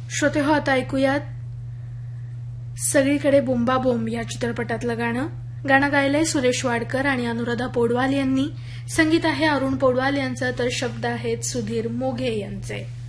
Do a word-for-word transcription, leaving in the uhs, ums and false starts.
श्रोते हो, आता ऐकूयात सगळीकडे बोंबा बोंब या चित्रपटातलं गाणं. गाणं गायलंय सुरेश वाडकर आणि अनुराधा पौडवाल यांनी. संगीत आहे अरुण पौडवाल यांचं, तर शब्द आहेत सुधीर मोघे यांचे.